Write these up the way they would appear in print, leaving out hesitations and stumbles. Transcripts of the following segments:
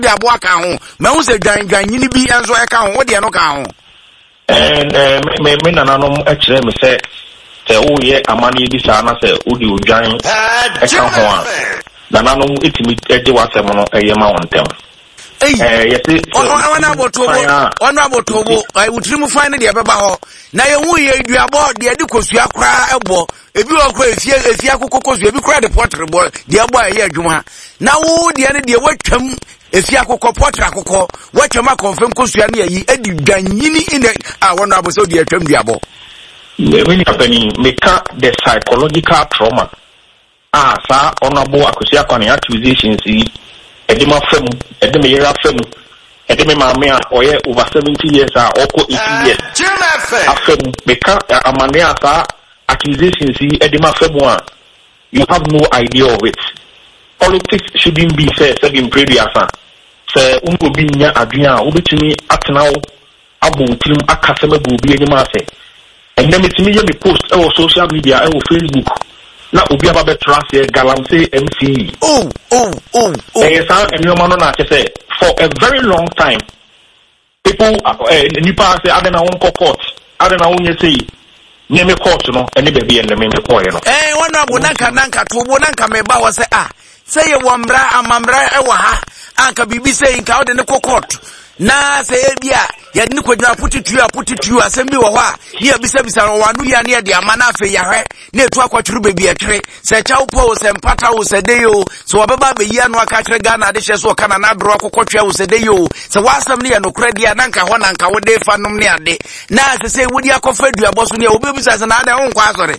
de aboa ka ho ma hu se dwan nyini bi enso e ka ho wo de no ka ho me nananom e kire me se o ye amani bi sa na se odi odwan e ka ho a nananom etimi eje wasem no eye ma wontem yesi ona abotobo ai wutirimu fan de beba ho na ye hu ye duabo de de kosua kra ebo ebi okra efie akokokosua ebi kra de potre bo de ebo aye adwuma na wo de ne de watwam efie akokko potre akokko watwam akonfem kosua ne yi edi dwanyini ine wona aboso de atwam duabo when happening make the psychological trauma sa honorable akosia kwani accusations edema fam edema yera fam edema maame a oye over 70 years oko 80 years afam meka amane sa accusations edema fam you have no idea of it. Politics shouldn't be said in previous say unko bi nya adwea obetumi atena wo abotirim akasema gobi enyima say and then metimi ye me post e social media e Facebook na obi aba trust ye galamsey MC sa enyo no na say for a very long time people nipa say adena won court adena won say nyeme court no ene be bia ndeme me koye no wona bonanka to bonanka me ba wo say say ye wamra amamra e wa ha anka bibi say nka wo de ne court na say bia ya de ne kodwa pututu asembi wo ho a ye bisa no wanu ya ne de amana afi ya hwe na etu akwaturu bebi etre se chawo po se mpata wo se deyo so wabeba be yi anu aka kire Ghana de hye so kana na dro akokotwa wo se deyo se wasam ne ya no kra dia na nka ho na nka wo de fa nom ne ade na se wodi akofa duabo so ne obebi sa na ade ho nkwa asore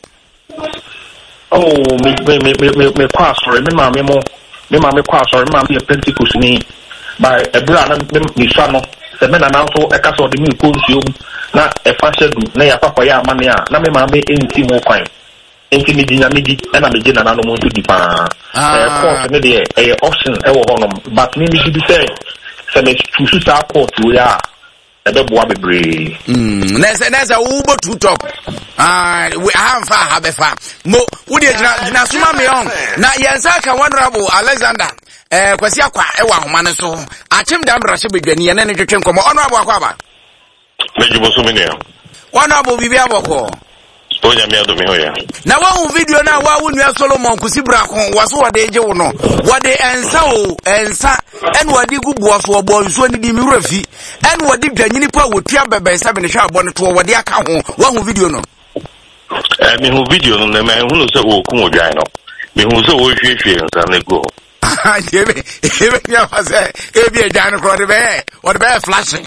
me kwa sorry me ma me kwa sorry ma me Pentecost ni by ebra na me sha no se me na na so e ka so de me ko nsuo na e fa shedu na ya papa ya amane a na me ma me enti mo kwan enti me dinya me di na me di na no mo di pa court ne de option e wo honom but me di se me chusu sa court wo ya ebe boa bebre nesa wo bo two top we hamfa habefa mo wo de gina suma me on na yensa ka honorable Alexander kwasi akwa e wa homa ne so achim da mbrahye bedwani ye ne ne twetwe nkomo honorable akwa ba mejibo so me ne honorable bibi aboko onya me ado me hoya na wa video na wa wunua Solomon kusibra kon waso wade je wo no wade ensa en wade gubuo so obo nso ni di mi rafi en wade dwanyini pa wotua bebe sabe ne hwa abo ne to wade aka ho wa hu video no me hu video no na me hu no se wo ku odwan no me hu se wo hwehwe ensa ne go ebe ya wase ebi ejan ko de be flashing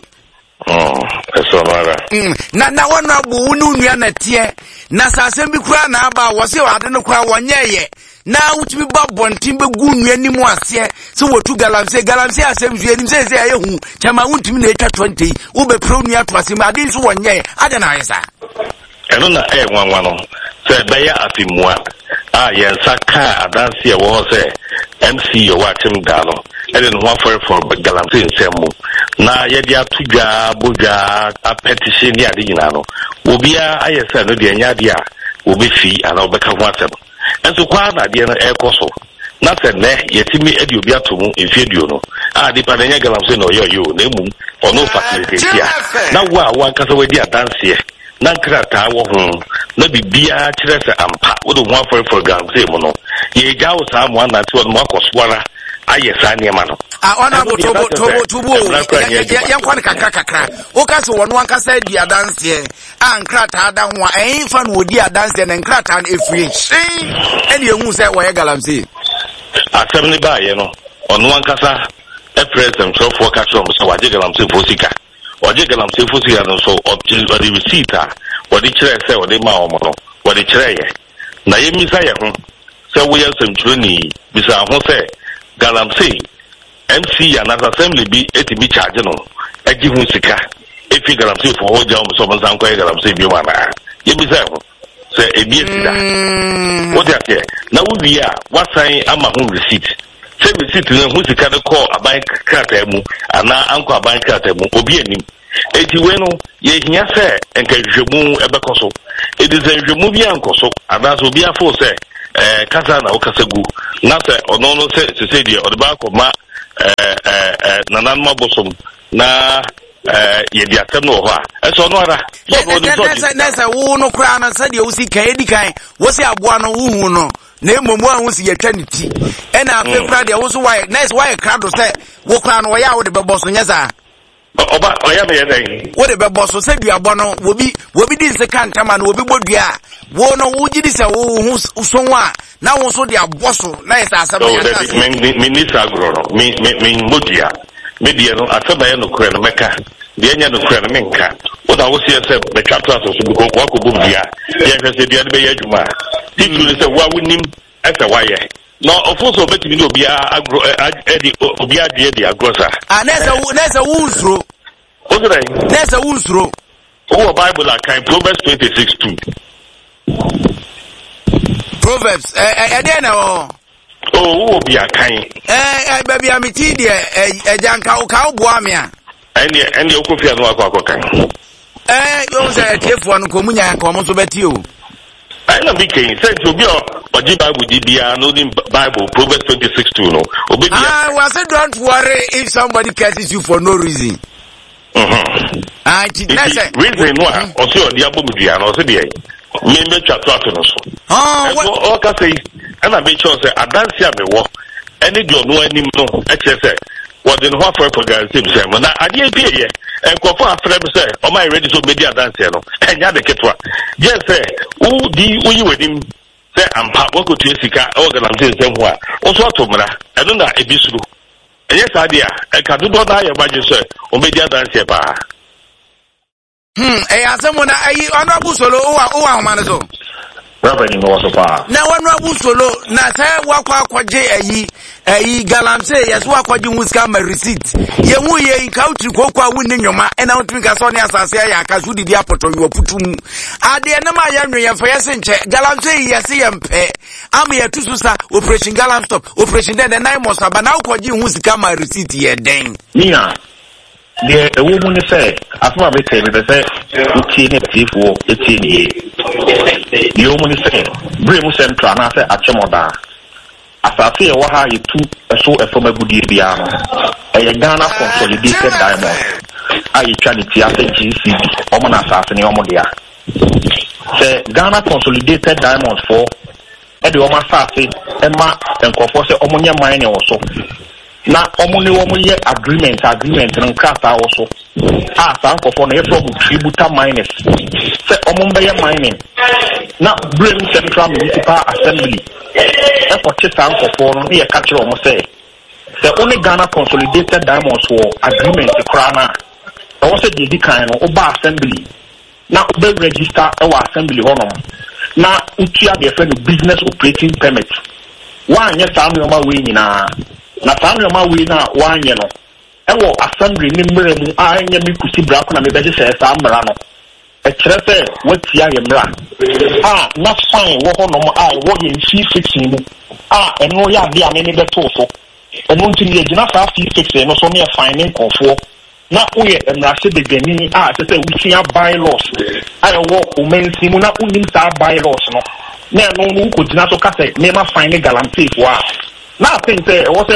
eso mara na wona bo unu nua na tie na sasem bi kura na aba wo se wade no kura wonyeye na wutumi ba bontin be gu nua ni mu ase se wotu galamsey asem zue nim se aye hu chama wuntumi na etwa 20 wo be pro nua to asem ade nso wonyeye ade na ayesa eno na nwanwa no se be ya afimua yensa ka adanse e wo se MC yo watem da no ede no for galamsey nsemu na yedi atudwa bodwa apetition ni ade nyina no obia ayesa no de anya de a obi fi ana obeka ho asem enso kwa na de no ekoso na se ne yetimi edi obi atomu enfieduo no de pa nya galamsey no yo na emu ono facility ya na wa nkasa wedi adanse na nkrata wo ho na bibia kire se ampa wo do ho for galamsey mu no ye jawo sa mo anati wo mo akoswara ayesa ne ma no ona botobo yankwan kakra o ka so wono ankasa di adanse nkrata ada ho fa no odi adanse na nkrata na efie ene ehu se wo ye galamsey asem ne ba ye no ono ankasa president so for catch on so waje galamsey fosika waje galamsey fosika no so the receipt what the chere se what the ma o mo no what the chere ye na ye misa ye ho se wo ye semturo ni bisa ho se galamsey MC and as assembly be etimi charge no agi hu sika efi galamsey for hoja o so monsan kwa galamsey bi ma na ye bi say ho say ebi esida o dia ke na wo wi a wasan ama hu receipt say receipt no hu sika de call aban krata mu ana anko aban krata mu obi anim eti we no ye hia say enka hwemu ebekoso edi say hwemu bi ankoso ana so bi afo say kasa na okasegu na say ono no say de odba ko ma nanan mabosom na ye dia tem no ho a eso no ara nesa wo no kra na se de wo si kan edi kan wo si aboa no wo hu no na emomu a wo si yetwa ne ti e na afa kra de wo so why nesa why kra do se wo kra no wo ya wo de bebo so nyeza oba oya me yeden wo de bebo so se duabo no wo bi di se kan tama no wo bi bodua wo no wo gidi se wo hu so wa na wo so de aboso na yesa asaba ya ta me ni sagro no me bodua media no asaba ya no kra no meka de anya no kra no menka wo da wo se se be twatwa so so ko ko bom dia ye hwese dia be ya adwuma di tu se wa wonim asa wa ye no ofoso betimi no bia agro edi obia de agrosa nesa unsro ozrai nesa unsro o Bible akan Proverbs 26:2 Proverbs dey na o bia kan baby amiti de ejanka o ka obo amia ene okofia no akwakan yo say tefo no komunya ka omo so beti o I know big thing. Say to be or Bible DBA no Bible Proverbs 26:2 no. I said don't worry if somebody curses you for no reason. Reason why or say the above DBA no say dey. Me chapter no so. Oh ka say and I be sure say adanse me wo. Any do no anim no e say what the ho for program say na ade pie ye enkofo afre be say o my ready so media dance no enya de ketwa yes say who di uyi wedim say ampa wo ko tuesika o ga lam say ho a o so atomra eno na ebisuru enye sa dia e ka do da ye baje say o media dance ba asemo na ayi onobu solo o wa man so Rabbi no so far. Na wanu solo na say wakwa kwaje ayi galamse yes wakwaje huska ma receipt ye hu ye nkauti kokwa wunni nyoma e na wotumi ka so ne asase ya akasu didi apoto yo putum ade na ma ya nwe fa yese nche galamse yese yempe am ye tususa operation galam stop operation den na mo saba na wakwaje huska ma receipt ye den Nia the woman say after me say me say uti ne tifo eti ni the woman say bremu central na say achemoda asase e wa ha yitu so efoma gudie bia no e Ghana Consolidated Diamond ayi twaniti ase GCD omo na asase ne omo dia say Ghana Consolidated Diamond for e de omo asase e ma enkofo say omo nye mine wo so na omune ye agreement nkata also san kofo na from tributa minus se omumbe ye mining na Brain Central Municipal Assembly e for san kofo no ye ka kire omo se only Ghana Consolidated Diamonds for agreement krana e wo se di kan no oba assembly na oba register e wa assembly honom na utia de friend business operating permit wa anya samu ma we nyina na family ma we na wanye no ewo assembly ni mmere mu anya mi kusi bra ko na me beje se sa mmara no e kire se watia ye mmara na fine wo ho no mo wo ye nsi fixing mu eno ya bia me beto so eno ntimi ye gina fa fixing no so me finding confo na uye mmara de gani se se wutia bylaws wo o mensi mu na unim sa bylaws no na no ko gina so ka se me ma finding guarantee for now I think what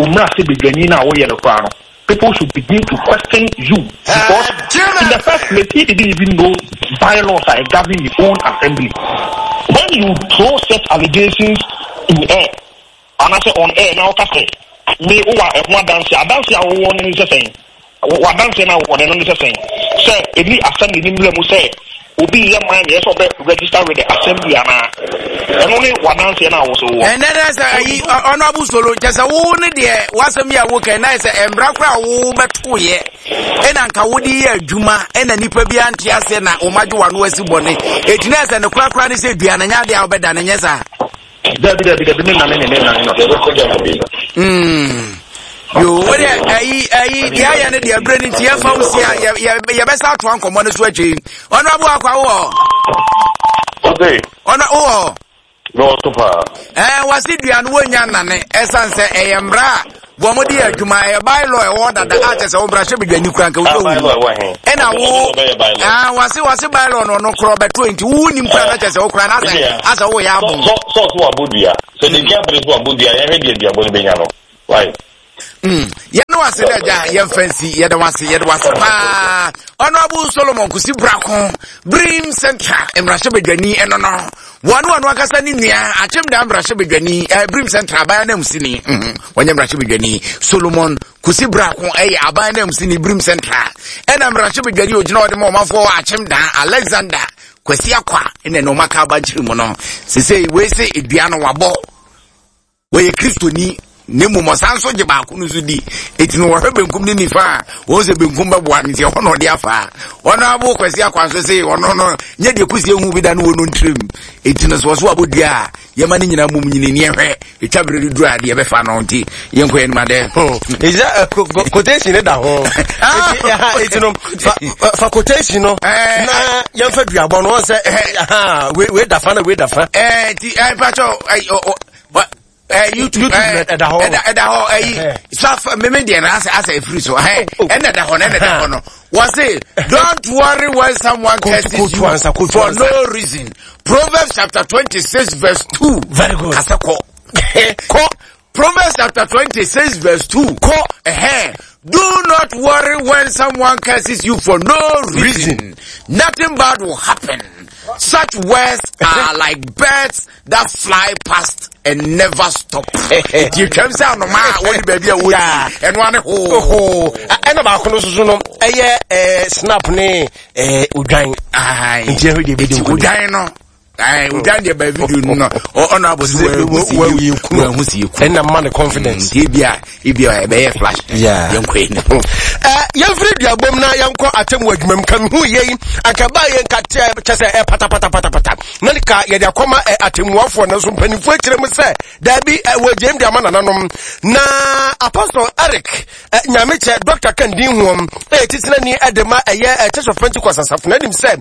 people should begin to question you because in the first place he didn't even know bylaws are governing his own assembly. When you throw such allegations in air, and I say on air now, me one dance one is saying what dance now what another saying. Say if the assembly didn't say Obi your mind yes or register with the assembly and only one answer now also. And then as honorable solo just a wound there was a mere work and I say embrakra wo beto ye and anka wodi adwuma and a nipa bi antia se na omadu wanu asibone etina se ne kwakra ne se duana nya de obeda ne nyesa yo what ya ne dia brand ntia fausi ya besa to ankomo ne so atwe honorable akwa wo okay no to fa wasi duan wo nya nane esanse eyemra bo modi adwuma bylaw e woda da atese wo bra hye bedwani kranka wo ena wo wasi bylaw no kro be 20 wo nim kran atese wo kran asa wo ya abon so abodua so the camp is abodua ya he dia abon be nya no right no aseda ja ye fancy ye da wase pa Honorable Solomon Kusi Brako Brim Central Emrashe Bedwani eno no wanu akasa ni nua achem da Emrashe Bedwani Brim Central ba na musini wanya Emrashe Bedwani Solomon Kusi Brako aba na musini Brim Central ena Emrashe Bedwani ogina ode mo mafo achem da Alexander Kwesi akwa ene no maka ba nchiri mo no sese we se edua no wabo we Kristoni nemu mosanso je ba ku nusu di etinu wo benkum ni nifa wo se benkum ba bua nti ho no de afa ono abo Kwesi akwa so se ono no nye de kusi ehu bi da no no ntrim etinu so so abodia ye ma ni nyina mum nyini ni ehwe etwabre du ade ye be fa no nti ye nko ye ma de iza quotation da ho etinu fa quotation no na ye fa duabon no se we da fa ti pacho YouTube so me dey na as free so and that no was say don't worry when someone curses you for no reason. Proverbs chapter 26 verse 2. Very good. Proverbs chapter 26 verse 2. Do not worry when someone curses you for no reason. Nothing bad will happen. Such words are like birds that fly past and never stop. You can say no ma woni baby a woni and one and about kono so no snap ne udwan nti ehu de video udwan no udwan de ba video no ono abosi we husi ku and man confidence ibia e be flash yenko ni yefri duabom na yenko atemu adwumam kan hu yei akaba yen kate chese pata nanika ye de akoma atemuafo na so mpanifo akire mu se da bi wajem de amana nanom na Apostle Eric Nyameche Dr. Kandi Huom titina ni edema Church of Pentecost asafo dim se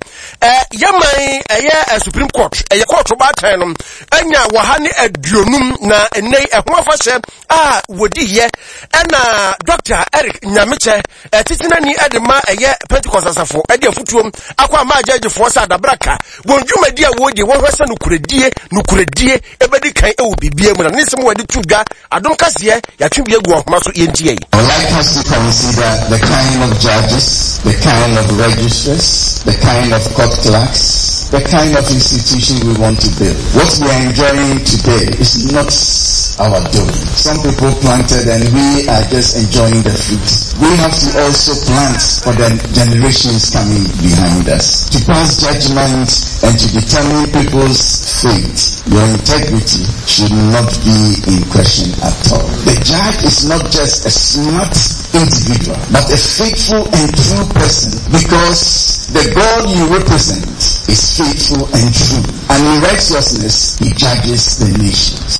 yaman Supreme Court court ba tan no anya wahane aduonum na enei ehoafa hye wodi ye na Dr. Eric Nyameche titina ni edema Pentecost asafo ade afutuom akwa ma judgefo sa dabraka wonjumadi a wodi wo hwesa nukuredie ebedi kan ewo bibie mu na nisem wadi tudwa adom kase ya twibie gu ahoma so yentie. I would like us to consider the kind of judges, the kind of registrars, the kind of court clerks, the kind of institution we want to build. What we are enjoying today is not our doing. Some people planted and we are just enjoying the fruit. We have to also plant for the generations coming behind us. To pass judgment and to determine people's fate, your integrity should not be in question at all. The judge is not just a smart individual, but a faithful and true person, because the God you represent is faithful and true, and in righteousness he judges the nations.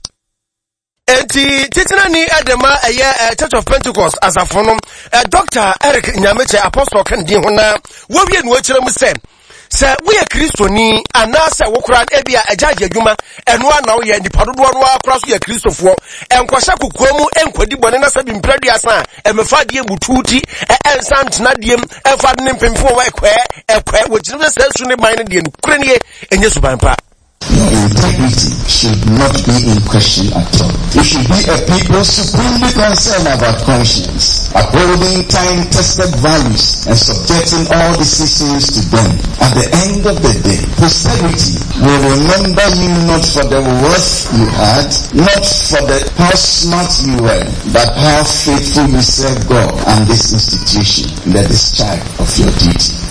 Enti titina ni edema Church of Pentecost asafono Dr. Eric Nyameche Apostle Kandi Hona wo wie no akire mu se we Kristoni anasa wo kura ebia ajaje adwuma eno ana wo ye nipa dodo no akura so ye Kristofo enkwahya kokomu enkwadi bone na sabi mpraduasa emefa de bututi ensan tena de efa de mpemfo wo ekwe wo jinu se su ne man de kura ne enye subanpa. Your integrity should not be in question at all. You should be a people supremely concerned about conscience, upholding time-tested values and subjecting all decisions to them. At the end of the day, posterity will remember you not for the worth you had, not for how smart you were, but how faithful you served God and this institution in the discharge of your duty.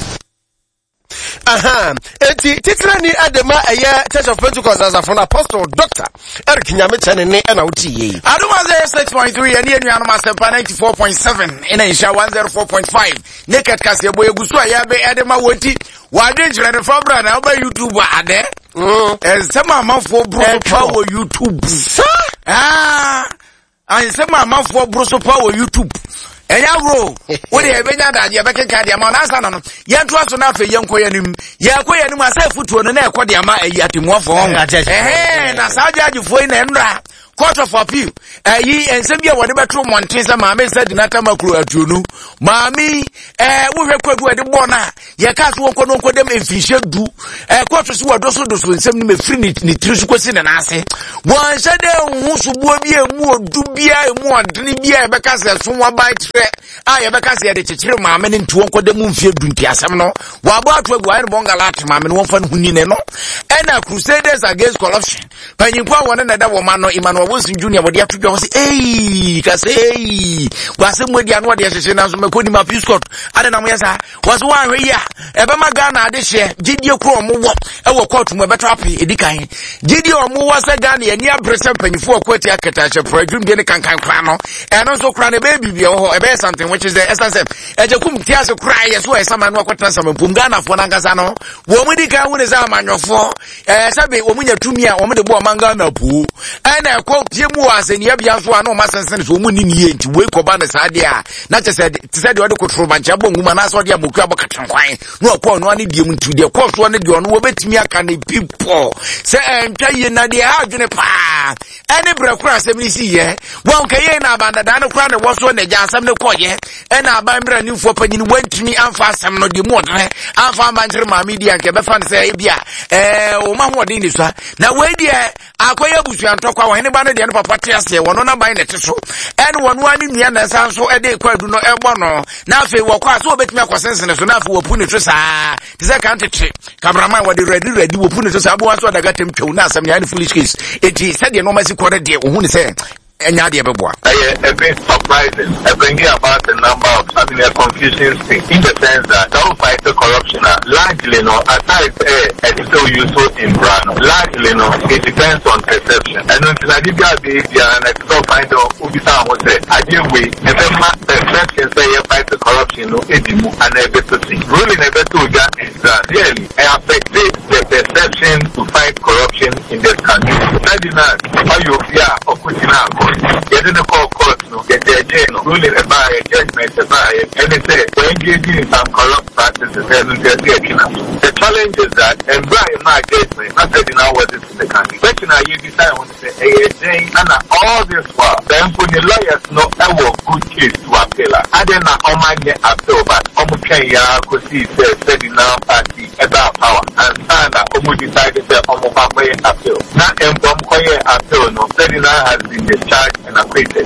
Enti titira ni adema Church of Pentecost as a Apostle Dr. Eric Nyameche ne na uti ye. Aduma 06.3 and enu anuma 94.7 ina insha 104.5. Naked kase boy egusu ayabe adema woti wade jira ne fabra na oba YouTube ade. Sema amafo bro power YouTube. Sema amafo bro so power YouTube. Enya bro, wo de ebenya da de bekeka de ma na asa no. Ye nto aso na afa yenko yanim. Ye akọ yanim asa futuo no na ekọ de ma ayi atemuafo ho. Na sa judgefo ina enra. Court of Appeal yi ensebia wode betro monten se maame said natama kru atuonu maami wo hwe kwadu ade bona ye ka so wonko no nkodem emfihye du court so wodoso doso ensem ni mefiri ni trisu kosi ne nase won sede hu subuo bi emu odu bia emu odene bia e beka se so wa bai tre ye beka se de chechire maame ne ntu wonkodem mfie du ntiasem no wa abo ato agu ayi bonga lat maame no wonfa hu ni ne no ena Crusaders Against Corruption panyimpo won na da wo ma no Emmanuel Wilson Junior wode ato dwo se kase wase mwedi anu wode hyehyɛ na so makoni ma peace court ade na moyesa wase wa hwe ya ebe ma Ghana ade hye gidie kro mo wo e court mo beto ape edikan gidie mo wo se Ghana ya ni abrese panyimfo akwati aketa hye pro adwum bi ne kankan kra no eno so kra ne be bibia ho ebe something which is the essence ejekum tiase kra ye so esama no akwata sama pum Ghana fo na ngasa no wo mu dikan wo ne za amanyofo sabe wo mu nya tumi a wo mu de bo manga na pu ena ekọ pie mu aseni bia so ano masensen so mu ni niye nti we ko ba na sade a na chese de wode kotro bancha bo nguma na so de amoku abokatan kwan no akọ no ani die mu ntu de kọ so ne de ono wo betimi aka ne people se entwa ye na de ha dwene pa ene brakura asem ni si ye won ka ye na abanda da ne kura ne wo so ne ja asem ne kọ ye ena aban bra ni fo panyi ni wantimi amfa asem no de mu odre amfa banjere ma media nke be fa ne se bia o ma ho de ni so na we de akoya busuan tokwa wo hene ba ne de no papa te ase wono na ban ne te so ene wono ani nua na san so ede kwadu no ebo no na afi wo kwa so obetimi akosensen so na afi wo pu ne to saa te se kan tete cameraman wo de ready wo pu ne to saa bo so daga tem twa na asem ya ne foolish case eti se de no ma si kore de wo hu ne se enya de beboa a bit surprising bringing about the number of having a confusing thing in the sense that don't fight the corruption largely no aside and so useful in brand largely no it depends on perception and until I did that behavior and I don't find out who this was said I did wait and then my perception say you fight the corruption no edimu and a better thing ruling a better is that really affected the perception to fight corruption in this country that is not how you fear or putting out getting the court no get the jail ruling a by judgment by and it say when engaging in some corrupt practices and the challenge is that and Brian my judgment not said now what is in the country question are you decide when say and all this while then for the lawyers no ever good case to appeal I didn't know how many appeal but ya could see said now party about power and stand up decided that appeal not appeal no said now has been discharged and acquitted.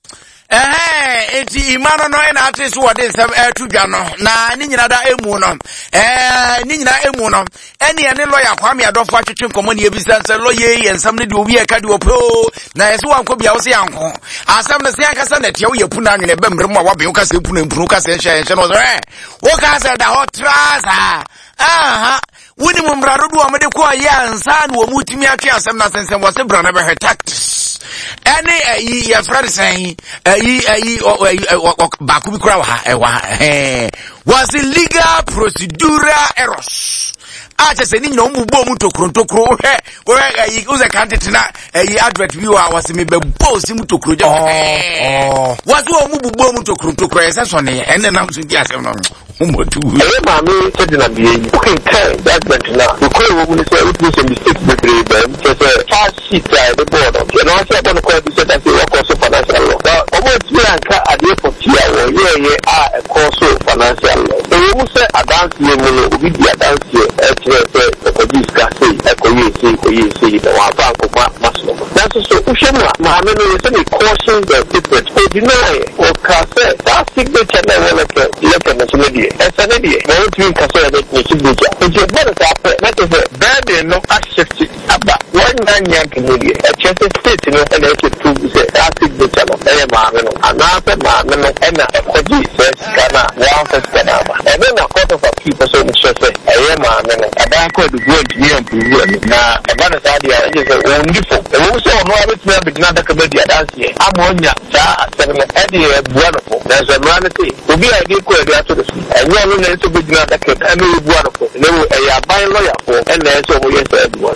Eti imano no na ate so wode sem atudwa no na ni nyina da emu no ni nyina emu no ene ye ne lawyer Kwame Adofo atwetwe nkomo ne ebisa se lawyer ye nsam ne de obi e ka de opo na yeso wanko bia wo se yanko asam ne se yankasa na tie wo ye pu na nwene be mrem a wabe wo ka se pu na mpunu ka se hye no wo ka se da hot traza aha woni mo mrado do amede ko ye ansa na wo mutimi atwe asam na sensem wo se bra na be he tactics ene ye friend say baku bi kura was legal procedural errors se ni nyina ombubo mu tokro he uze kantete na advert view was me be boss mu tokro je was wo ombubo mu tokro ese so ne ene na so di asem no umbotu ma me said na bi you can tell that na you call wo mu say it was a mistake between them just a fast sheet the board you know say about the say that you work also financial law but almost me anka ade for tia wo ye a course financial law so you say advance you mo obi di advance the police can say say the one bank of maximum that's so ushema ma me no say caution the people to deny or casse that signature na wala ke letter na somedi esa na die mo twin casse na signature o je bere ta pe na te bad no accept aba one man yan comedy a chance state no and it to say that signature no e ma me no another ma me no e na ekoji say kana one first kana ba e na court of appeal so me say e ma me no ada ko du go ntimi amprove na e ba na sadia e je wonderful e wo so no abetimi abedina da ka be dia dance amonya sa asem no e de bua no na so no na say obi a de ko e de ato do e wo no na so bedina da ka e me bua no ne wo e ya ban lawyer ko e na so mo yes e bua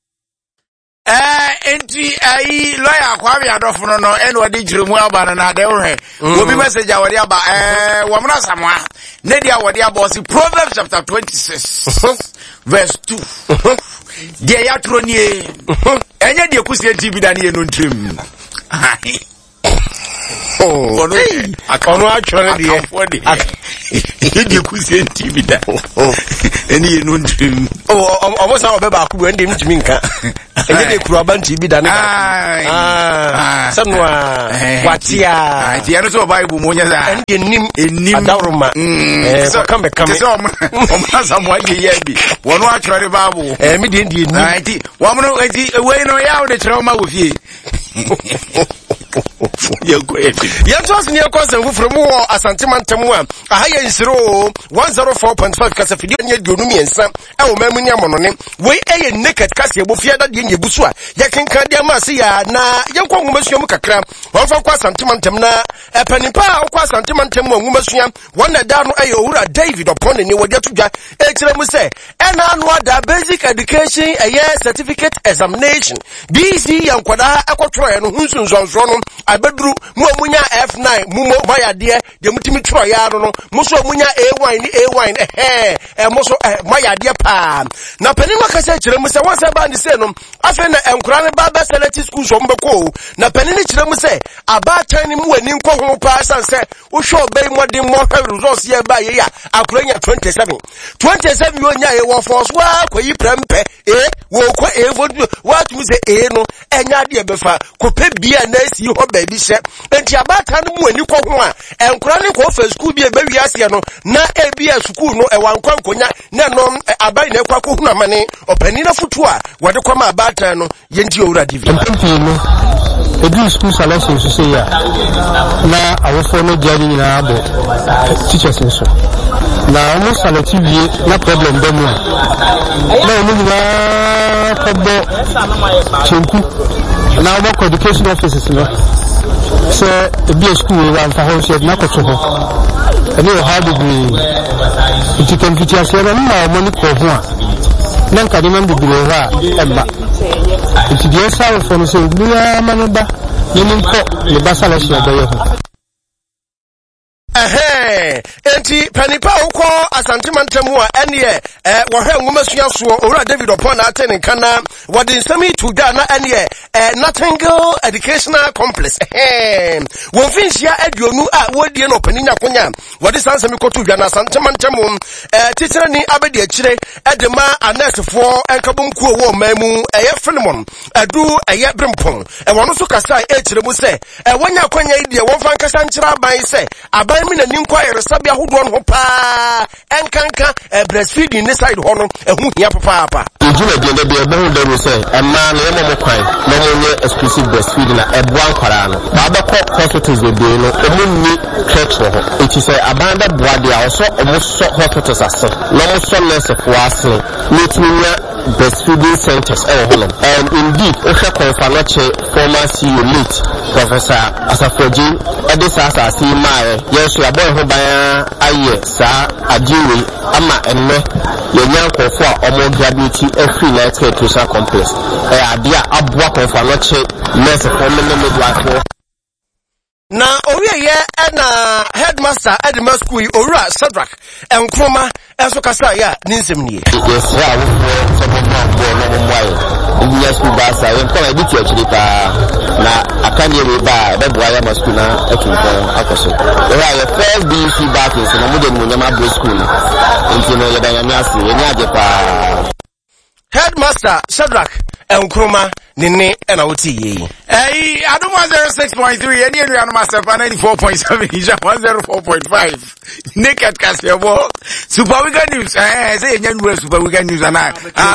enti lawyer Kwame Adofo no ene wadi jiremu aba na de wo obi message a wadi aba wo mna samwa ne dia wadi aba o si Proverbs chapter 26 verse 2 de ya tro nie enye de kusie TV da ne no ntrim ono atwore de kusie TV da eni no ntrim omo sa obeba akubu ende mtimi nka enye de kuru abanti bi da ne sanwa watia ti ano so Bible mo nya za enim adawroma so kame so o samuel ye bi wono atwore Bible me de enim ti wo mo enti we no ya wo de kire o ma wo fie Yantos near Cousin from War Asantiman Tamua, a higher insiro 104.5 Casafidi and Yunumi and Sam, our Memunia Mononim, way a naked Cassia Bufia that Yingi Busua, Yakin Kadia Masia, na Yanko Mumushamukakram, one from Quasantiman Tamna, a Penipa, Quasantiman Tamu, Mumusiam, one that down Ayora David upon the new Yatuja, Echeramuse, and another basic education, a year certificate examination, BC Yankwada, Aquatroy, and Hunsun Zonzon. Abedru mu amunya F9 mumo maya de mutimi tro ya no muso amunya A1 muso maya de pa na panima ka se kire mu se won se ba ni se no afa na enkura ne ba select school so mbeko na panini kire mu se abatan ni mu ani nko ho pa san se wo hwe obey modern mo results ye ba ye ya akuranya 27 yo nya ye wo force wa koyi prempe wo ko vodu what mu se no enya de befa ko pe bia na si ho baby she enti abata no mu ani ko ho a enkura ne ko fa school bia ba wi ase no na bia school no e wan kwankonya na no abai na kwa ko hu na mane opani na futu a wode kwa ma abata no yenti owura divi no edu school selection so say ya na awofo no jari na abo teachers so na almost selective na problem dem na no na kobo chenku na work education offices no so the school we for house na ko ho ani o ha degree it can fit us na money ko ho a nan ka de man degree ha eba it dey say for no say bia manoba yemin ko le basala shi abaye ho enti panipa uko asantimantamu a ene wo hwe nwumasua so owura David upon aten kana wodi nsami tuda na ene Nightingale Educational Complex wo finsia aduonu a wodie no paninya konya wodi sansami kotu dwa na asantimantamu teacher ni abedi akire edema anesfo enkabonkuo wo mamu Filimon adu brempon wono so kasa ekire mu se wonya konya idie wo fan kasa nkira ban se aban mi na ninkwire sabia hodo no pa enkanka breastfeeding ne side ho no ehu hia papa ejuna de de ebe ho dem say emma na emo mo kwan na mo nye exclusive breastfeeding na ebua nkwara no ba ko hospitals de be no omunni church ho eti say abanda boade a so omo so hospitals ase na mo so nurse fo ase netminya breastfeeding centers ho and indeed o hwe confirm former CEO late Professor Asafoji edisa asasi mae yes ya boy ho ban aye sa ajiwe ama enne yenya nkofo a omo graduate every night education complex ade a aboa confirm nurse for midwife na owiye na headmaster Edema School owura Sadrak enkroma enso kasa ya ninsem nie yes ya wo so mo no mo yes ku ba sa yen kwa bi church pa na akanye we ba be boya ma school na ekinko akoso ora ye first BC back is na mo de mo nyama bro school nti no ye ba nyame ase enya aje pa headmaster Sadrak enkroma nene na woti yi Adum 106.3 any area no myself 94.7 Isha 104.5 naked Kasebo Super Weekend News say enya Super Weekend News and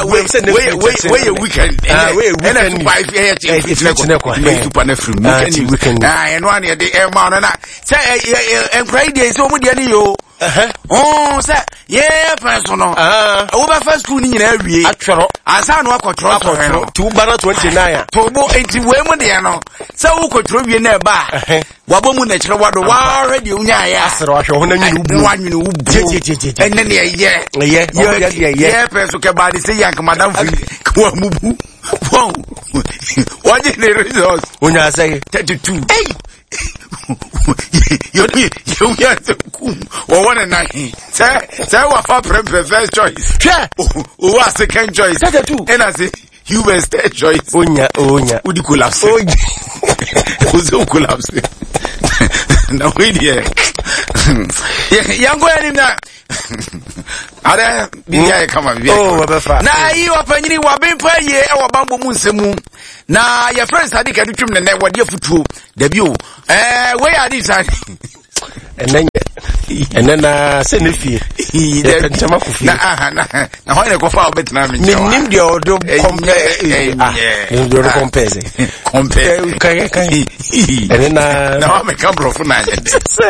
we weekend and 5 it's super nefru weekend and one year the air man na say and Friday so mo dia ni yo say yeah personal over first school ni na awie atworo asa no akotro to bana 29 to bo enti we mu de no say wo kotro wie na ba wabo mu na kire wado wa radio nya ya asero ahwe ho na nwinu ubu enne ne ye peso ke ba de say yank madam free kwa mubu wow what the results onya say 32 You have to come or 1 and 9. Say what for first choice. Who was second choice? And I say, you were third choice. Onya. Would you collapse? Who's who collapse? No, we dear. Young boy, Ada biya kama biya. Oh, wabefa. Na yi wapanyini wabempa ye e wabambo mu nsemu. Na your friends adi ka twum ne wode afutuo. Da bi o. We adi san. Enena se ne fie. Ntama ku fie. Na ho ne ko fa obetina me. Nim de odo compare. Do compare. Compare kai. Enena na me kam bro fu na ye.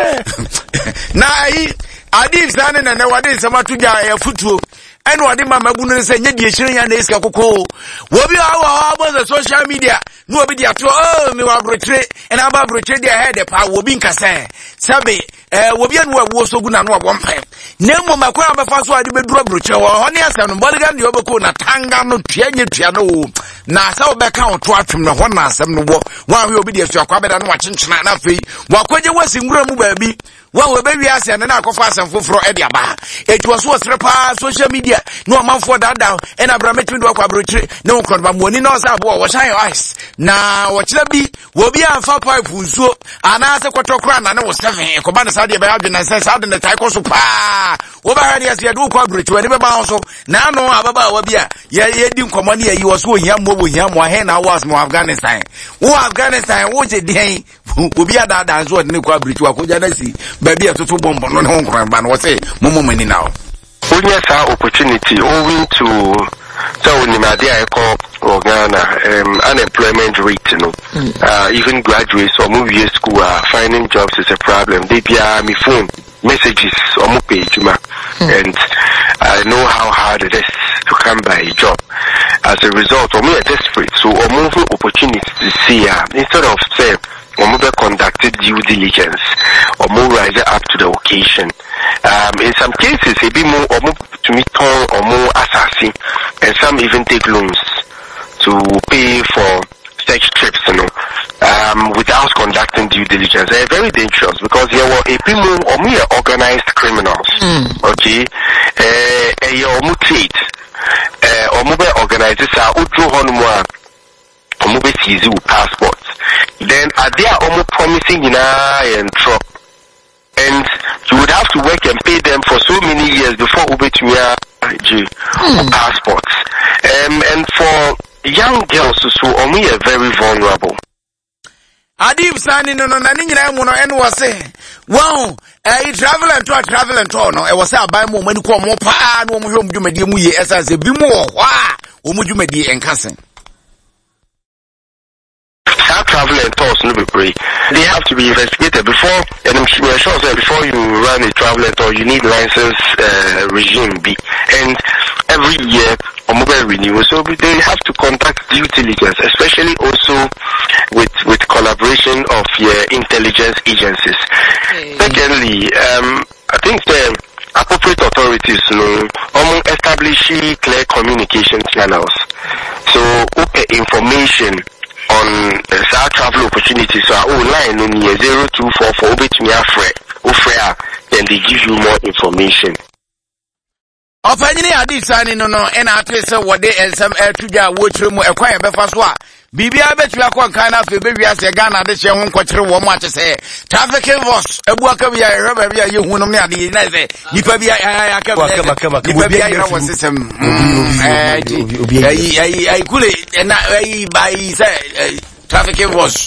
Na yi Adif sane na wade nsema tuja ya futuo ene wade mama bunu nse nye die hire ya na eska kokko wobi awa abo social media no obi dia to me wa brotre ene aba brotre dia head pa wobi nkasa sabe wobi anu awo so gu na no abompa nemo makwa abafa so ade beduro brotre wo ho ne asa no boligan de obeko na tanga no tuanye tua no na sa obeka oto atwem no ho na asem no wo wa we obi dia so akwa beda no wa chenchena na fei wakwaje wasingura mu baabi wa we be wiase na akofa asem foforo e dia ba etuo so strepa social media no amanfo dada e na brametimi do akwa brotre ne won ba moni na osa abo wo shine ice na wo kira bi wo bi anfa pipe nsuo ana se kwotokra na ne wo 7 e ko ba na sa de be adwe na se sa de ne tai ko so pa wo ba hade ase do kwa brotre ne be ba so na no ababa wa bi a ye di nkomo ne yi wo so ohia mo he na was mo Afghanistan wo je den obi adada nso de ne kwa brotre wa ko ja na si baby atoto bombo no ne ho nkran ba no say momo mani now when you have opportunity owing to so Nimadi I call Ghana unemployment rate, you know. Even graduates or movie school are finding jobs is a problem. They be me phone messages or my page, and I know how hard it is to come by a job. As a result, or me are desperate, so or moving opportunities to see instead of say or move conducted due diligence or move rise up to the occasion. In some cases, it be more or move to meet or more assassin, and some even take loans to pay for such trips, you know, without conducting due diligence. They're very dangerous because there were a people or mere organized criminals. Okay, or mutate, or mobile organizers are utro honmwa, or mobile CZ passports. Then are they almost promising in and truck, and you would have to work and pay them for so many years before Ubetumia passports. And for young girls who only are very vulnerable. Adib Sani no na nyina mu no ene wo se wow travel and tour no e wo se aban mo mani ko mo pa no mo hwom dwumadi mu ye esase bi mu wo a o mu dwumadi enkasen. Travel and tours no be free. They have to be investigated before, and I'm sure that before you run a travel and tour, you need license regime B. And every year, or mobile renewal, so they have to contact due diligence, especially also with collaboration of intelligence agencies. Secondly, I think the appropriate authorities establish clear communication channels. So open information on travel opportunities so online on 0244 then they give you more information. Ofanyini adisani no ena atese wode ensem etuja wochire mu ekwan befa so a bibia betua kwankan na fe bewia se Ghana de hye ho nkwakire wo mu atese trafficking force ebuaka bia ehwe bia yehunum ne ade na se nipa bia aka nipa bia ira wo system ai kule na ai bai se trafficking force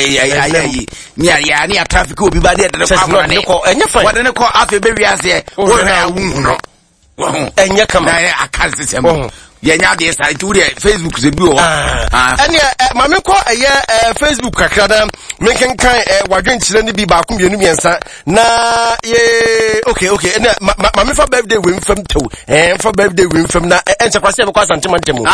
ni a traffic obi ba de de ko enye wode ne ko afi bewia se wo na wu no enye kama na akazi semo yenya de site to Facebook se bi o ene mame ko Facebook kakra da menken kan wadwen kire ne bi ba ko bienu biensa na ye okay ene mame fa birthday we mfam tew for birthday we mfam na enche kwase be kwa santema ntemu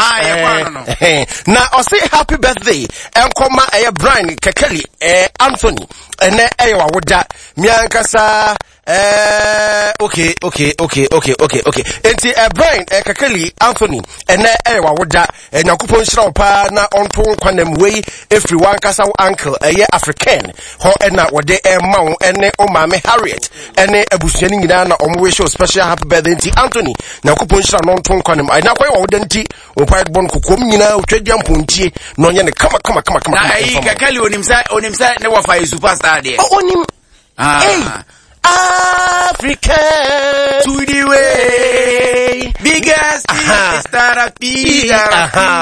na o say happy birthday enkoma Brian Kekeli Anthony ene ewa woda miankasa okay. Enti Brian Kakali Anthony ene ewa woda Nyankopon hira pa na onto kwanem wei efri wankasa uncle eye African ho ena wode ma wo ene o mame Harriet ene abusuani nyina na omwe show special happy birthday enti Anthony Nyankopon hira no onto kwanem ai na kwa wo woda nti o pa bon kokom nyina otwadi ampontie no nye ne kama na ai Kakali onimsa ne wa fa superstar there onim hey Africa to the way biggest star bigger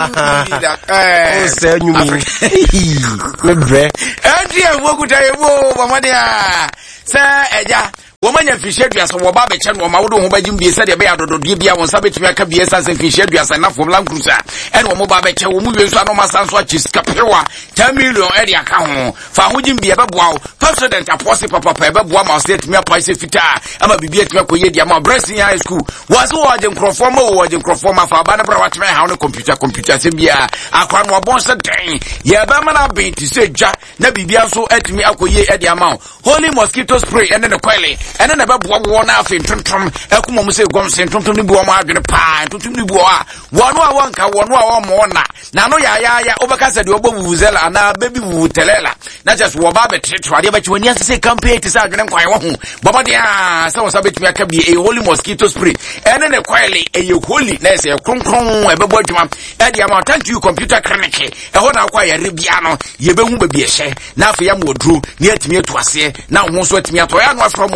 say you mean lebre Adrian wokuta yebo bamadia sa eja womanya fishe duasa wo ba be che no ma wodo ho bagim bi se de be adodo die bia won sabe tumi aka bi esa se fishe duasa na fom lankrusa ene wo mo ba be che wo mu wensu ano masanso achis kapewa 10 million eri aka ho fa ho jim bi e beboa wo president aposi papa e beboa ma state tumi apa se fita ama bibia tumi akoye dia ma Blessing High School was wo je nkrofo ma fa ba na bra watme ha no computer se bia akwa no bon se den ye ba ma na be ti se dwa na bibia so atumi akoye e dia ma holy mosquito spray ene ne kwele ene na beboa wo na afi tontom akuma mu se gom se tontom ni buo ma adwene pa tontom ni buo a wono a wonka wono a wo mo na no ya obeka se de obo vuvuzela na baby vutelela na just wo ba betreto ade ba chiwani asese campaign ti sa adwene nkwan wo ho baba dia se wo sabetumi aka bi holy mosquito spray ene ne kwele holy na se kronkron ebebo adwuma e dia ma thank you computer clinic e ho na akwa ya rebia no ye behu ba bi ehye na afa ya modru ni atimi atuase na ho so atimi atoya no from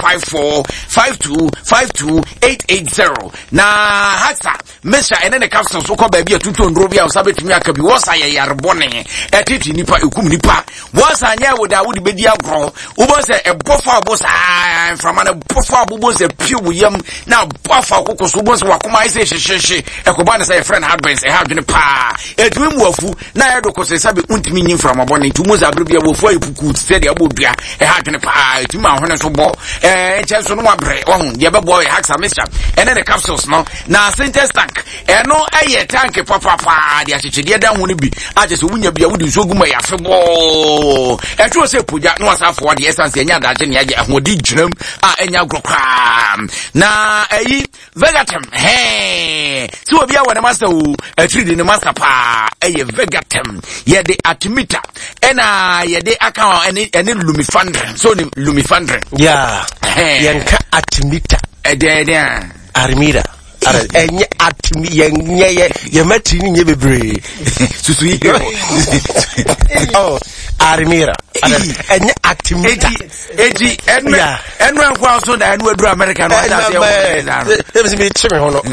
05452528880 na hatsa mesha ene ne capsule so ko ba bi atutu ndro bia sabetumi aka bi wosa ye yarbone etiti nipa ekum nipa wosa nya woda wodi bedi agro ubo se ebofa obosa from an ebofa obo se piu yam na bofa kokoso ubo se wakoma ise hyehyehye ekoba ne say friend hardbens e hadwene pa etumi muafu na yedo se sabe untimi nyin from abone tumu za bia wofu ayipuku se de abodua e hadwene pa etumi ahone so bo enche so no wabre ohun ye bebo e haxa mixture ene the capsules no na center tank eno eye tank papa de akyekye de ho ne bi aje so wunya bia wudi so guma ya febo etwo se poja no asafo de essence enya daje ne age ahodi gyinam a enya grokra na eyi vegatem si obi a wona master o atridi ne master pa eye vegatem ye de atimita ena ye de aka ene lumifandre so ni lumifandre yeah yenka atimita Armida enye atimi ye matini nye bebre susu yi oh Armira enye atimita eji enwa kwa so da enu aduru America no da se e be chime hono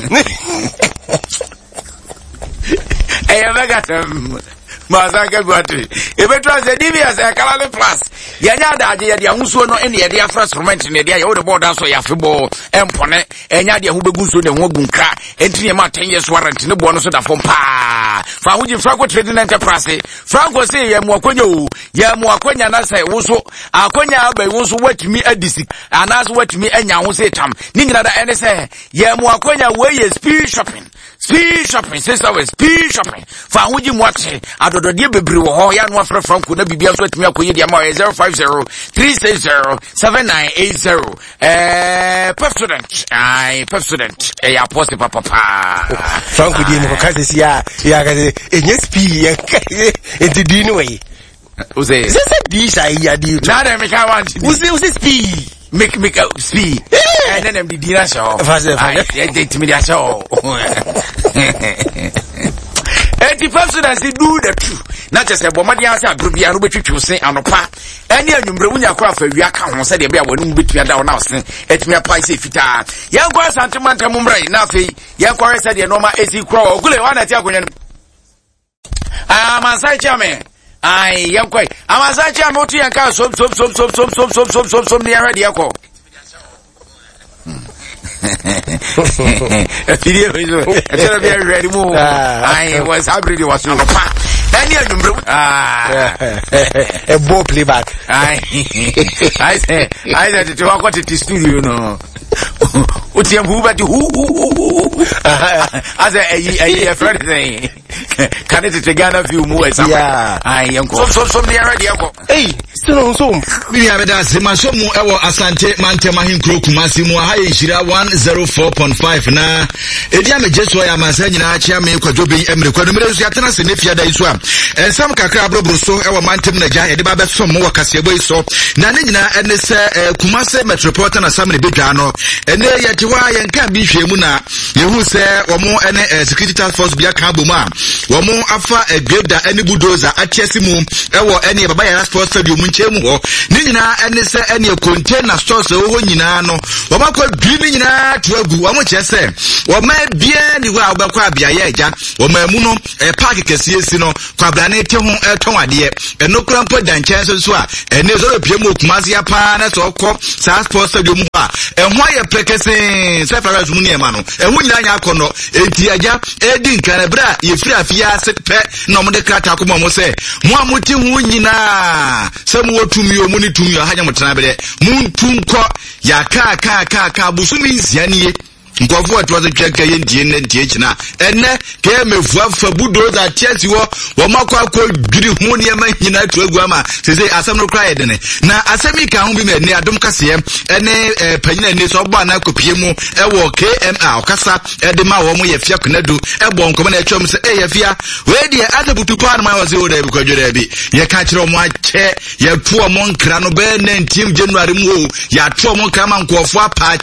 vegatem Mazanga Guatri. If it was a devious Kalale Plus, Yanya, the Yamuso, no any idea first ferment in the day, or the border, so Yafibo, Empone, and Yadia Hubeguso, the Wogunka, and 10 years warrant in the bonus of the Fompa. Fahuji Franco Trading Enterprise, Franco say, Yamuakonya, Nasa, also, Akonya, but also wet me a disick, and as wet me and Yamu say, Tam, Ninga, and say, Yamuakonya, way is speed shopping. Speed shopping, sister was speed shopping. Fahuji Mwatse, the dear baby, oh, Yan Wafra from Kuna Bibia with me, 050-360-7980. Pepsodent, Pepsodent, apostle papa. Frank with him, because yeah, yes, P, into Dinway. Who's this? This I do. Now, I want who's this P? Make speed. And then the dinner show. I did to me that show. 85% they do the truth. Not just a bombardier, Brubian, which you say, and a pa. Any of you, Brunia Crawford, we are come on, said the bear wouldn't be down now. Let me apply fita. Young Grass Antimanta Mumbre, nothing. Young Grass said the normal AC crow. Good one at Yaguan. I'm a side chairman. I young quite. I'm a side chairman, and car, some the already. Video is ready move. I was happy was on the path. A ball playback. I said to walk to the studio, no. What's your move at who? As a friend saying, can it together few more? Yeah, I am so the already. Hey, no so bi ya beda se maso mu ewo Asante Mantema Hinkro Kumasi mu ha ye hira 104.5 na edia me jeso ya mansa nyina achia me kwadwobe emre kwadomre so yatena se nefia da iso a ensam kakra abrobro so ewo Mantem na ja ye de ba besom mo wakasiebo iso na ne nyina ene se Kumasi Metropolitan Assembly bedwa no ene ye jewa ye nka bi hwemu na yehu se omo ene security task force bia ka boma omo afa greda ene bulldozer atiasi mu ewo ene baba ya sports stadium nchemu ho ni nyina ene se ene container stores ho nyina no omakwa bi ni nyina to agu omo chese oma bia ni wa obakwa abia ya eja oma mu no park kesiesi no kwabra na te ho tonwade eno krampo danchen so a ene zo pie mu Kumasi apa na so kọ sa sports stadium ho a ehwa ye prekese se faras mu ni ema no ehwo nyina nya akono enti aja edi nkana bra ye firi afia sepe na mo de krata akoma mo se mo amuti hu nyina se mo wotumi o mu ni tumi hanya mo tena bele mu tunko ya ka busumi nsianie nkofo atwaze tweka ye ndie ntie china enne ke mefuafa bulldozer tiasi wo makwa dwiri hu ne ma nyina tuagu ama sese asem no kra yedene na asemi ka hu bi me ne adom kase ene panyina ne so gba na kopie mu ewo KMA okasa ede ma wo mu ye fia konadu ebo nkomo na etwam se yefia we die azabutu pa na ma wo se wo da bi kwadwere bi ye ka kire mo ache ye tuo mo nkra no be 19 January mu ya tuo mo nkra ma nkofo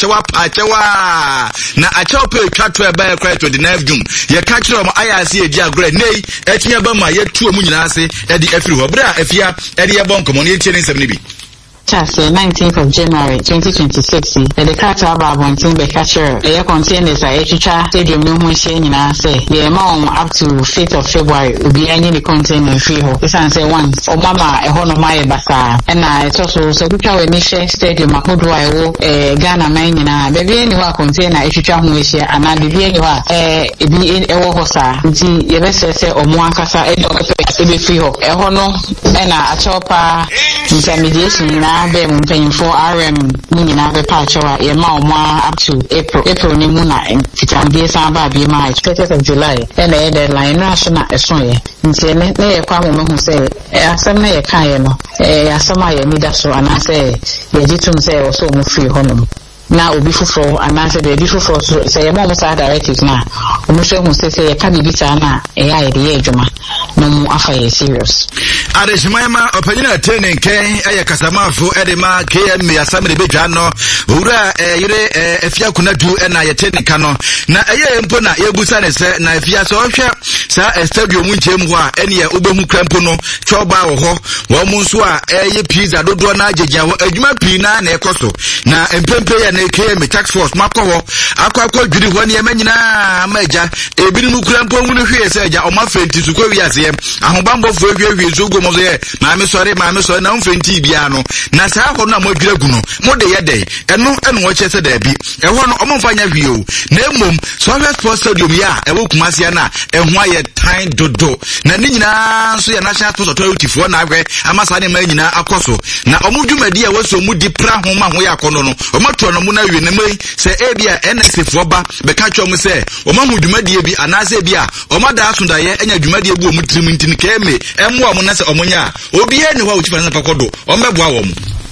apachewa na achope twatwa eba kwa 29 June ye ka kire mo ayase edi agre nei etia ba ma ye tuo mu nyina ase edi afiri ho bra afia edi ye bon komo ne tie ne nsem ne bi Chas 19th of January 2026 the Carter Babontin Bekasher a containers a Echicha Stadium no ho hye nyina say ye ma up to 5th of February obi any the container free ho isan say once o mama e ho no ma ye basa na it also so bitwa we ni hye stadium akodo a wo Ghana man nyina be bi any ho container Echicha ho hye ana bi any ho ebi e wo ho sa nti ye be say o mo ankasa e do be free ho e ho no na achopa intermediation na be mpanyim for RM ni nyina be pachowa ye ma omo up to April ni mu na fitambe san ba bi ma 30th of July na ye deadline na so na eso ye nti ne ye kwa mo hu say asem na ye kan ye no asem a ye ni da so ana say ye jitum say o so mo free honom na obi fufo ana say de fufo so say ye mo sa directives na o mo so hu say ye ka bi ta na ya ye de adwuma no mu afa ye serious Adeshmaima opanyina training ken kasamafo edema KM Assembly bedwa no owura yire afia kunadu na ye training ka no na mpo na yebusa ne se na afia so hwe sa stadium nchemu ho a ene ye obehu krampo no choba wo ho wo mu nso a ye pizza dodo na agegya ho adwuma pii na ekoso na empempe ye na KM tax force makowo akwa dwiri ho ne ye manyina maja ebinu krampo mu no hwe se agya o ma fenti su kwa wiase ahobambo fo hwe zogo mo ye maame sori na mfenti bia no na saa ho na modwira gu no mo de ye de eno wo chese da bi e ho no omfanya hwie o na emom so hwe sports stadium ya e wo Kumasi na e ho aye tan dodo na ni nyina so ya national sports authority fo na ahwe amasa ne ma nyina akoso na omudwumadi a waso mu di pra ho ma ho ya akono no omato no mu na wi ne mai se e bia NSF fo ba be ka twom se omahudwumadi bi anase bia omada asunda ye enya dwumadi bu omutrim ntin keme emo mo na se omonya obi eni ho uchifa na pakodo ombeboa wo mu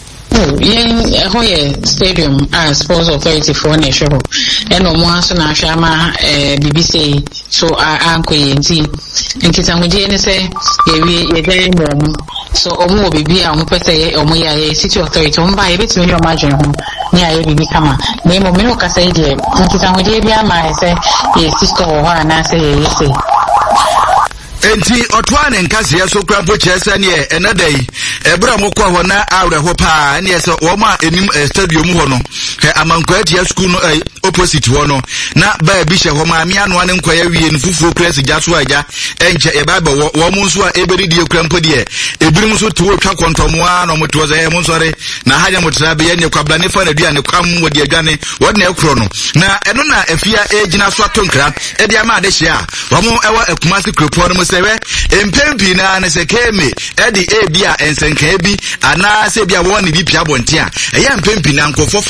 Hoye stadium as sports authority for ne show and omo aso na ahwa ma BBC so anko yenti nkita huje ne se ye dey mom so omo obibi a omo pese ye omo ya city authority omo ba ye betimi no ma dwen ho ni aye bibi kama na emo me no kasa ye nkita huje bi ama se ye sister ho ana se ye se enti otwane nkase so krampo chese ne enadai ebra mokwa ho na awre ho pa ne se wo ma enim stadium ho no amankwati school no opposite ho no na ba bi hye ho ma me ano ane nkwaya wie nfufuo press jaso aja enche e ba wo mu nso a eberi die krampo die ebirim so to twa kontomo a no moto ze mu nsore na hanya motra be ye ne kwabla ne fa na dua ne kwam wodi adwane wodi na ekro no na eno na afia ejina so atonkra e dia ma de hye a wo mu ewa Kumasi kropo no sewe empempi na ne se keme edi ebia ensenka bi ana se bia woni bi pia bonte a eya empempi na nkofo fa na goro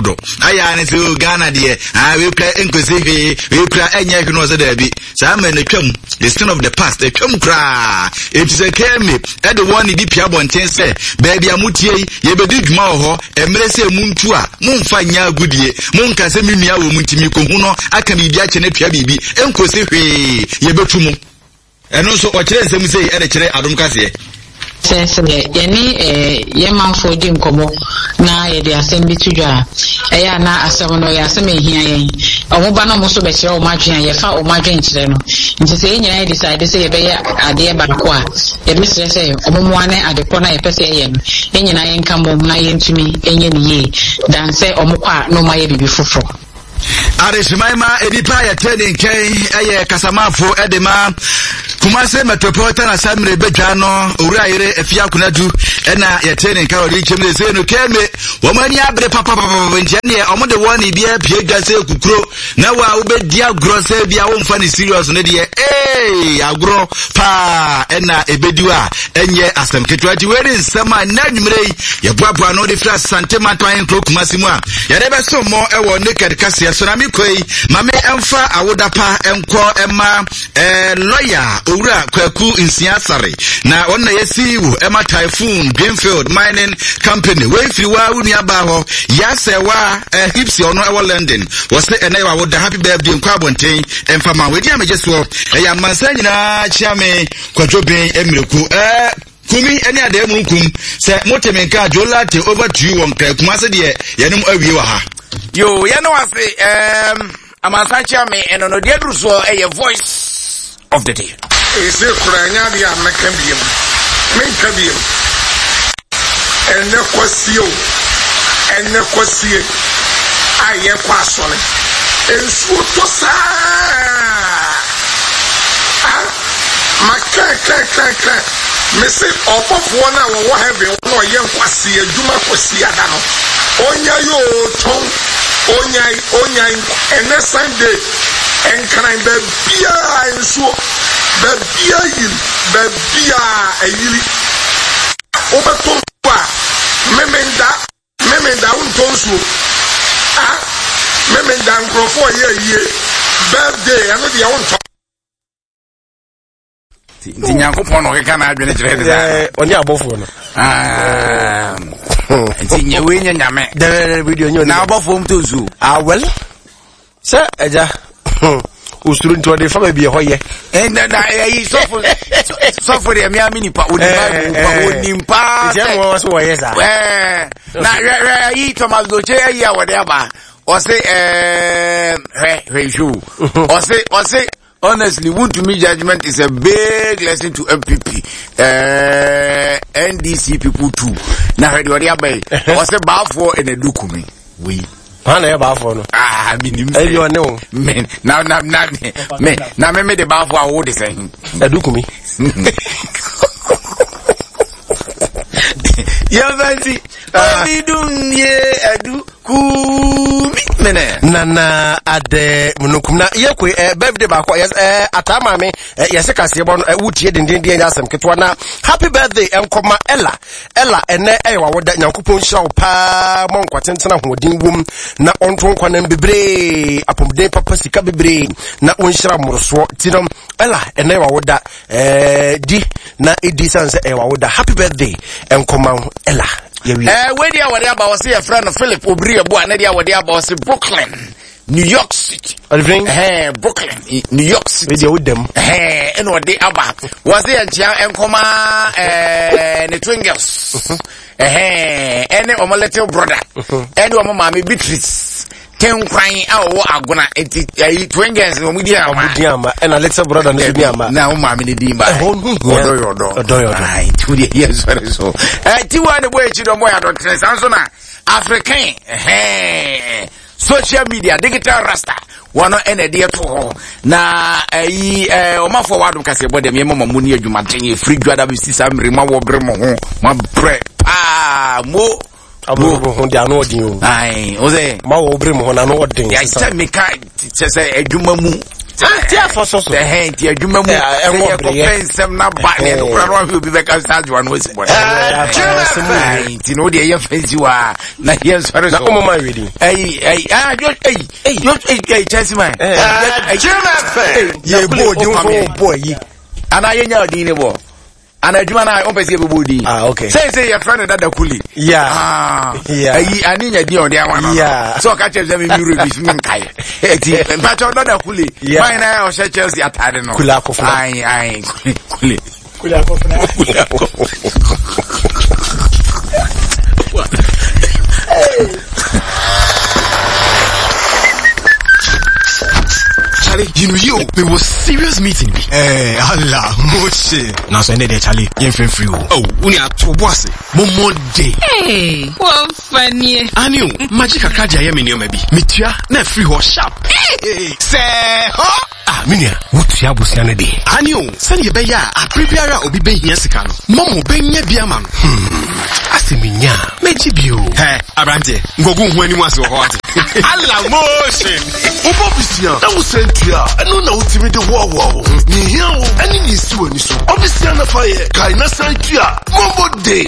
dodo aya ne so Ghana de we kra enkosi we kra enye hwe no so da bi sa ma na twam the skin of the past twam kra it is a kemi e de one di pia bonten se baby amutie ye bedi dwuma ho emre se muntu a mumfa nya agudie munka se menua wo muntimi ko hu no aka mi bia chene pia bibi enkosi hwe ye betumu eno so o kire nsem sei e de kire adom kase sense ye manfo di nkomo na ye de asem bi tudwa eya na asem no ye asem ehia yen omoba no mo so be kire o madwen ye fa o madwen kire no nti se nyina ye decide se ye be ye ade ba ko a ye mi se omomo ane ade ko na ye pese ye no ye nyina ye nkambo na ye ntumi enye ni ye dan se omokwa no ma ye bibi foforo Arishmaima edipa ya training kai eye kasamafo edema Kumase Metropolitan Assembly bedwa no owura yere afia kunadu ena ya training kai odi chemle se no keme womani abre papa ntiane e omode woni bia pie gase kukuro na wa obedi agro se bia wo mfa ni serious no de agro pa ena ebediwa enye asem ketwati weri nsema na nwumrei ye boaboa no de fra santema twan kro Kumase mu a ye de be so mo ewo naked kase so na mikoi mame emfa awodapa enko ema lawyer owura kwaku insiasare na wonna yesiwu ema Typhoon Greenfield Mining Company we free wa uni aba ho yasewa hipsi ono ewo London wose ene wa woda happy birthday nkwa bonten emfa ma we dia mejeso ya mansa nyina chiame kwadwoben emireku kumi ene ade munkum se motemenka jolate over to you won kai Kumase de yanum awie wa ha yo ya no ase amasancha me eno no de druso a voice of the day ese kuranya dia mekabiem menkabiem ene kwasie aye kwasole ensu to sa maka mese opofo na wo heaven no ye kwasie adwuma kwasie ada no onya yo ton onya ene Sunday enkran babia enso babia yiri babia ayiri obeto kwa memenda untonso memenda nkrofo ye birthday ano dia wonto ti Nyankopon no keka na adwene kire de oni abofo no ti nyewe nyame de video nyo na abofo mtozu well se eja usuru nto de fama bi hoye na yi sofo de mi amini pa onimpa je mo so woye sa na yi Thomas Doche yi awode aba o se o se honestly, would to me judgment is a big lesson to MPP, NDC people too. Now, heard what you bay. What's about for in a document? We. Pana about for no. I mean, you know, man. Now, me the bar for all the same. A document. Yeah, Vanti. I do. Nana ade munukum na yekwe birthday ba kwa atama me yese kase bo no wutie dindindin asem ketwa na happy birthday enkoma ella ene ewa woda Nyankopon hira pa mo nkwatentena hodin wom na onton kwanan bebre apomde papa sika bebre na onhira moroso tinom ella ene ewa woda di na edi sanse ewa woda happy birthday enkoma ella where dia wade aba was your friend Philip Obriabo and dia wade aba was Brooklyn, New York City. Brooklyn, New York City. With them. And what they aba was there and comma the twin girls. And my little brother. And my mommy Beatrice. Ten crying out what gonna twin girls with Diama and a little brother now mammy Dimba. Right, 2 years or so. Tiwa the way you don't wear Ansona African social media digital rasta one and a dear to na Oma forward because about the memo money you maintain free grad see some remote bremo my bread mo abo they are not you ai oze ma wo brem ho na no odin ya ita me kai say adwuma mu Tia for so. The hand tia dwuma mu. E ko pensem na ba ne no kura no bi be ka sa adwa no esi bo. Ti no de ye fancy wa na ye sori so. Na ko mama ready. Chelsea man. Ye bo di wo boy yi. Ana ye nya odin ne bo. Ana adwuma na on pese be bodi. Okay. Say your friend Dada Kuli. Yeah. Ani nya di on dia wan. Yeah. So ka Chelsea me miru bi fi nkai. Eti mpacho Dada Kuli. Why na o Chelsea atade no. Kula akofo. Ai Kuli. Kula akofo. Charlie, you know you, there was serious meeting. Allah, Moshe. Now so there, Charlie, you feel free. Oh, we are to boss. Momo day. Hey, what funny. Anu, magic akaja ya minyo maybe. Mitia, na free ho sharp. Hey, say, huh? Ah, minia, what ya busiane day. Anu, send you beya, a prepare obi ben yesikano. Momo ben ye biaman. Asiminya, mejibio. Hey, Abrante, ngogu hweni mwaso hot. Allah, Moshe. Obobisia, that was sent to ya. I don't know what to do. Wow. Ni here, any ni so ni so. Obviously, I'm fire. Guy, na sent to ya. Momo day.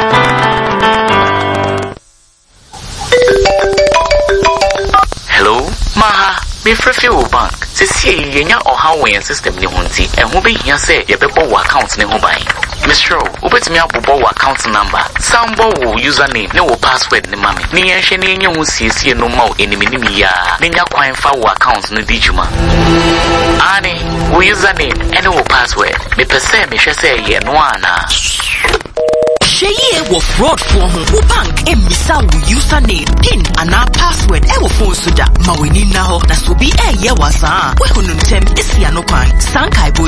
Hello, Maha. Me free bank. See, yenya or how we system ni hunti. And who be here say ye be bo account ni ho buy. Miss Show, ubet me bo account number. Sambo wo username ne wo password ni mami. Ni yenhwe ni yenye hu siesie no ma enimi ni ya. Ni nya kwan fa wo account no dijuma. Ani, wo username and wo password. Me pese me hwe say ye no ana. Sheye wo fraud for who bank emisa wo username pin and password e wo phone so da ma weni na ho na so bi ye wasa we hunu ntem isi anokwan sankai